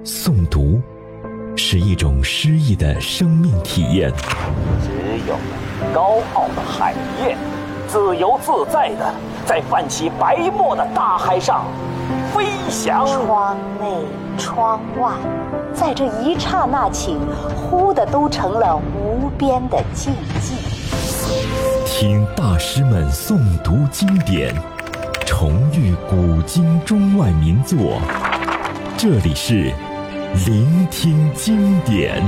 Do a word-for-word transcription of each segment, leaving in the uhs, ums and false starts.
诵读是一种诗意的生命体验。 只有高傲的海燕，自由自在地在泛起白沫的大海上飞翔。 窗内窗外，在这一刹那起，忽的都成了无边的静寂。 听大师们诵读经典，重遇古今中外名作，这里是聆听经典。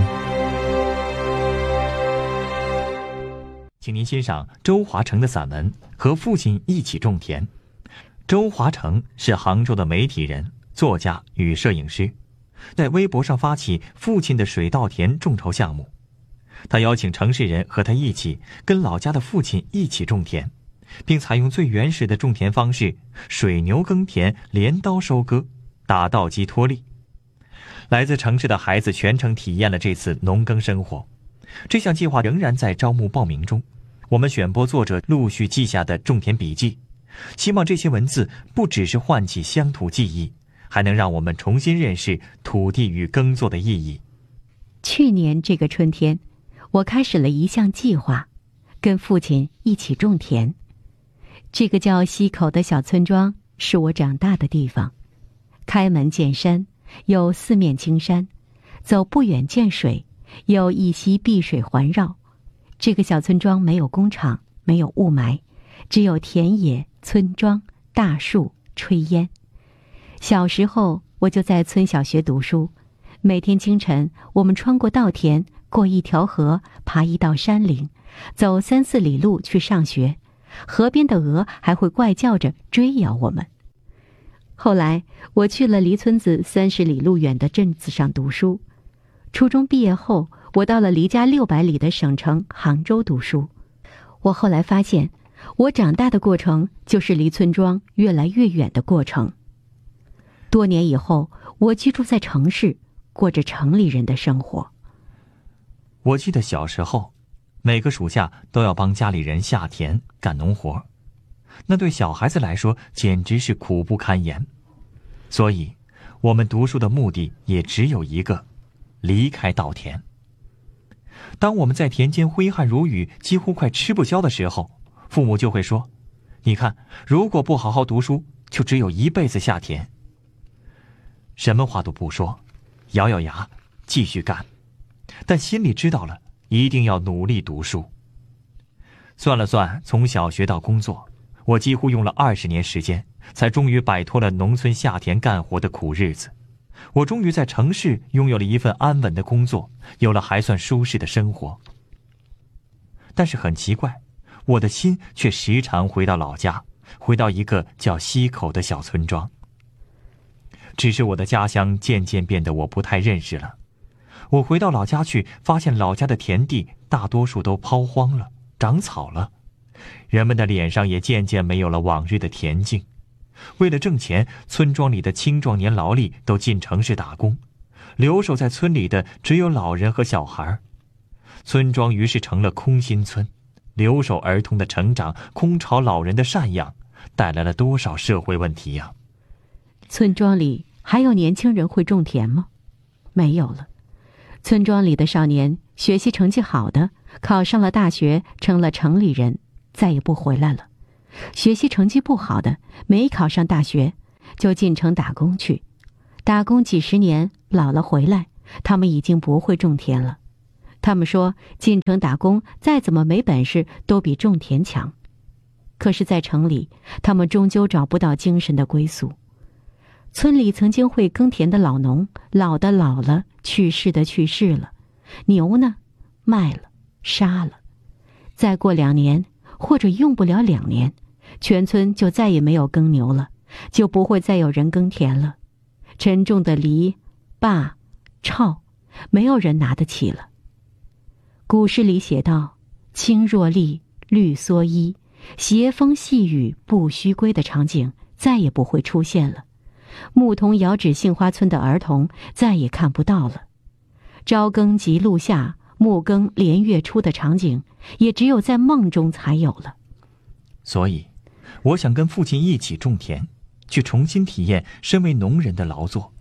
请您欣赏周华成的散文《和父亲一起种田》。周华成是杭州的媒体人、作家与摄影师，在微博上发起父亲的水稻田众筹项目。他邀请城市人和他一起跟老家的父亲一起种田，并采用最原始的种田方式——水牛耕田、镰刀收割、打稻机脱粒。来自城市的孩子全程体验了这次农耕生活。这项计划仍然在招募报名中，我们选播作者陆续记下的种田笔记，希望这些文字不只是唤起乡土记忆，还能让我们重新认识土地与耕作的意义。 去年这个春天，我开始了一项计划，跟父亲一起种田。这个叫溪口的小村庄是我长大的地方，开门见山，有四面青山，走不远见水，有一溪碧水环绕。这个小村庄没有工厂，没有雾霾，只有田野、村庄、大树、炊烟。小时候我就在村小学读书，每天清晨我们穿过稻田，过一条河，爬一道山岭，走三四里路去上学。河边的鹅还会怪叫着追咬我们。后来我去了离村子三十里路远的镇子上读书。初中毕业后，我到了离家六百里的省城杭州读书。我后来发现，我长大的过程就是离村庄越来越远的过程。多年以后，我居住在城市，过着城里人的生活。 我记得小时候，每个暑假都要帮家里人下田干农活，那对小孩子来说简直是苦不堪言。所以我们读书的目的也只有一个，离开稻田。当我们在田间挥汗如雨，几乎快吃不消的时候，父母就会说，你看，如果不好好读书，就只有一辈子下田。什么话都不说，咬咬牙继续干，但心里知道了，一定要努力读书。算了算，从小学到工作，我几乎用了二十年时间，才终于摆脱了农村下田干活的苦日子。我终于在城市拥有了一份安稳的工作，有了还算舒适的生活。但是很奇怪，我的心却时常回到老家，回到一个叫溪口的小村庄。只是我的家乡渐渐变得我不太认识了。我回到老家去，发现老家的田地大多数都抛荒了，长草了，人们的脸上也渐渐没有了往日的恬静。为了挣钱，村庄里的青壮年劳力都进城市打工，留守在村里的只有老人和小孩。村庄于是成了空心村，留守儿童的成长，空巢老人的赡养，带来了多少社会问题呀！ 村庄里还有年轻人会种田吗？没有了。村庄里的少年学习成绩好的，考上了大学，成了城里人，再也不回来了。学习成绩不好的，没考上大学，就进城打工去。打工几十年，老了回来，他们已经不会种田了。他们说，进城打工再怎么没本事，都比种田强。可是在城里，他们终究找不到精神的归宿。村里曾经会耕田的老农，老的老了，去世的去世了，牛呢，卖了，杀了。再过两年，或者用不了两年，全村就再也没有耕牛了，就不会再有人耕田了。沉重的犁、耙、槊，没有人拿得起了。古诗里写道：青箬笠，绿蓑衣，斜风细雨不须归的场景再也不会出现了。牧童遥指杏花村的儿童再也看不到了。朝更即露夏，暮更连月初的场景也只有在梦中才有了。 所以我想跟父亲一起种田，去重新体验身为农人的劳作，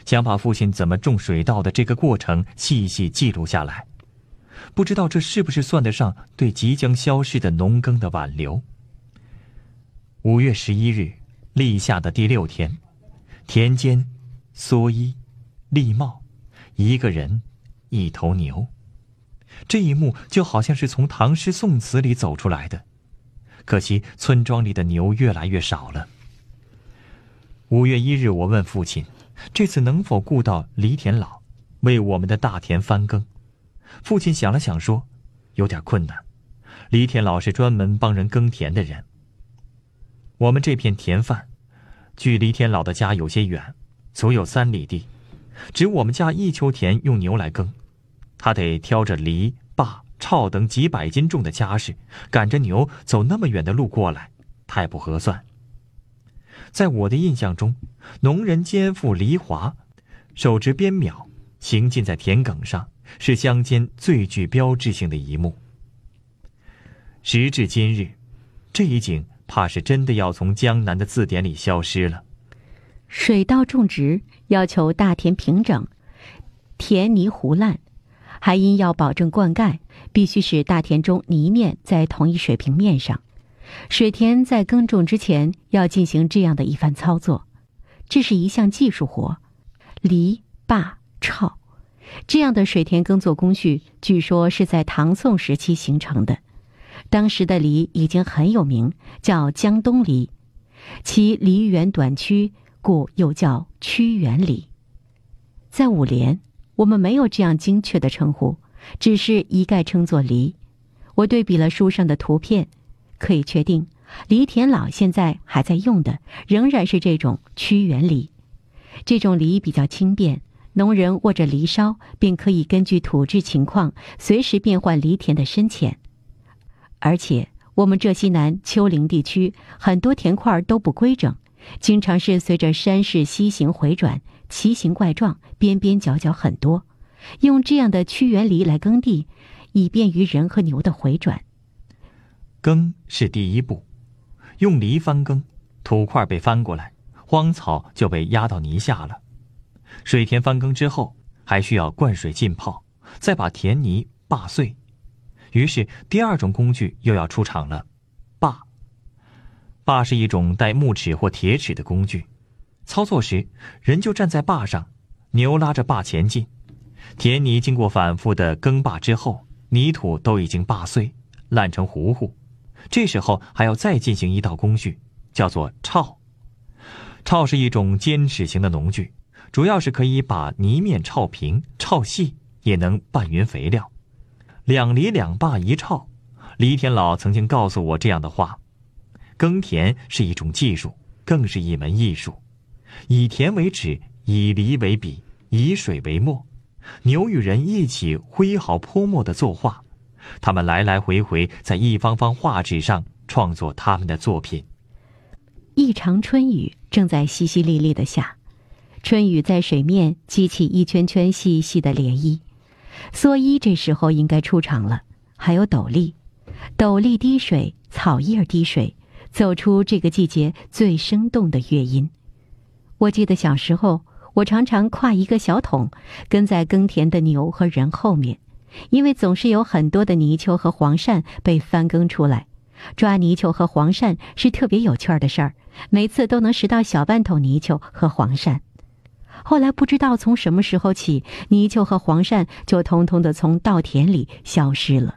想把父亲怎么种水稻的这个过程细细记录下来。不知道这是不是算得上对即将消失的农耕的挽留。五月十一日，立夏的第六天，田间，蓑衣，笠帽，一个人，一头牛。这一幕就好像是从唐诗宋词里走出来的。可惜村庄里的牛越来越少了。五月一日，我问父亲，这次能否雇到犁田佬，为我们的大田翻耕？父亲想了想说，有点困难。犁田佬是专门帮人耕田的人。我们这片田范，距犁田佬的家有些远，足有三里地，只我们家一丘田用牛来耕，他得挑着犁、耙、槊等几百斤重的家事，赶着牛走那么远的路过来，太不合算。在我的印象中，农人肩负犁铧，手执鞭镉，行进在田埂上，是乡间最具标志性的一幕。时至今日，这一景怕是真的要从江南的字典里消失了。 水稻种植要求大田平整，田泥糊烂，还因要保证灌溉，必须使大田中泥面在同一水平面上。水田在耕种之前要进行这样的一番操作，这是一项技术活。犁、耙、槊这样的水田耕作工序，据说是在唐宋时期形成的。当时的犁已经很有名，叫江东犁，其犁圆短曲，故又叫曲圆犁。在五连，我们没有这样精确的称呼，只是一概称作犁。我对比了书上的图片，可以确定，犁田佬现在还在用的仍然是这种曲圆犁。这种犁比较轻便，农人握着犁梢，便可以根据土质情况随时变换犁田的深浅。而且我们浙西南丘陵地区很多田块都不规整，经常是随着山势西行回转，奇形怪状，边边角角很多。用这样的曲圆犁来耕地，以便于人和牛的回转。 耕是第一步，用犁翻耕，土块被翻过来，荒草就被压到泥下了。水田翻耕之后，还需要灌水浸泡，再把田泥耙碎。于是第二种工具又要出场了，耙。耙是一种带木齿或铁齿的工具，操作时人就站在耙上，牛拉着耙前进。田泥经过反复的耕耙之后，泥土都已经耙碎，烂成糊糊。这时候还要再进行一道工序，叫做槊。槊是一种尖齿形的农具，主要是可以把泥面槊平、槊细，也能拌匀肥料。两犁两耙一槊，犁田佬曾经告诉我这样的话：耕田是一种技术，更是一门艺术。以田为尺，以犁为笔，以水为墨。牛与人一起挥毫泼墨地作画，他们来来回回在一方方画纸上创作他们的作品。 一场春雨正在淅淅沥沥地下，春雨在水面激起一圈圈细细的涟漪。蓑衣这时候应该出场了，还有斗笠。斗笠滴水，草叶滴水，走出这个季节最生动的乐音。我记得小时候，我常常挎一个小桶，跟在耕田的牛和人后面，因为总是有很多的泥鳅和黄鳝被翻耕出来。抓泥鳅和黄鳝是特别有趣的事儿，每次都能拾到小半桶泥鳅和黄鳝。后来不知道从什么时候起，泥鳅和黄鳝就通通的从稻田里消失了。